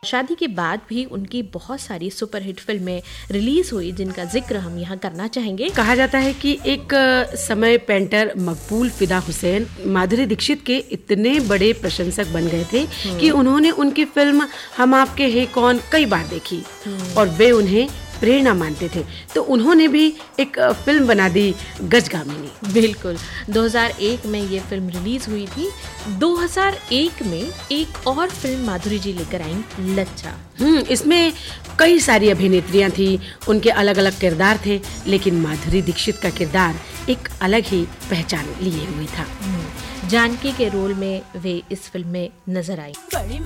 शादी के बाद भी उनकी बहुत सारी सुपरहिट फिल्में रिलीज हुई जिनका जिक्र हम यहाँ करना चाहेंगे। कहा जाता है कि एक समय पेंटर मकबूल फिदा हुसैन माधुरी दीक्षित के इतने बड़े प्रशंसक बन गए थे कि उन्होंने उनकी फिल्म हम आपके हैं कौन कई बार देखी और वे उन्हें प्रेरणा मानते थे, तो उन्होंने भी एक फिल्म बना दी गजगामिनी। बिल्कुल, 2001 में ये फिल्म रिलीज हुई थी। 2001 में एक और फिल्म माधुरी जी लेकर आई, लच्छा। इसमें कई सारी अभिनेत्रियां थी, उनके अलग अलग किरदार थे, लेकिन माधुरी दीक्षित का किरदार एक अलग ही पहचान लिए हुए था। जानकी के रोल में वे इस फिल्म में नजर आई।